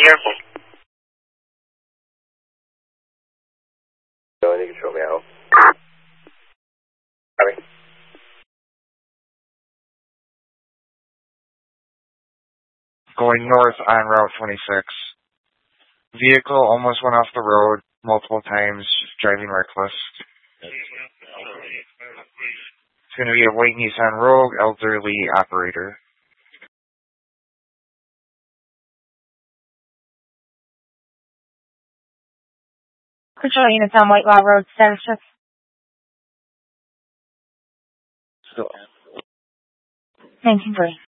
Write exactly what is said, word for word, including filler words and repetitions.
careful. So you can show me out. Copy. Going north on Route twenty-six. Vehicle almost went off the road multiple times, driving reckless. It's going to be a white Nissan Rogue, elderly operator. Control units on Whitelaw Road, status check. So, nineteen three.